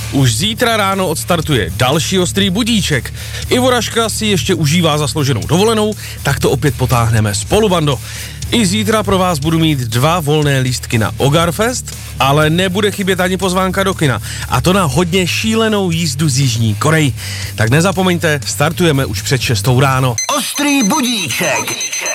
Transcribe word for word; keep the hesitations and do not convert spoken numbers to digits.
Už zítra ráno odstartuje další ostrý budíček. Ivoraška si ještě užívá zaslouženou dovolenou, tak to opět potáhneme spolu, bando. I zítra pro vás budu mít dva volné lístky na Ogarfest, ale nebude chybět ani pozvánka do kina. A to na hodně šílenou jízdu z Jižní Koreji. Tak nezapomeňte, startujeme už před šestou ráno. Ostrý budíček.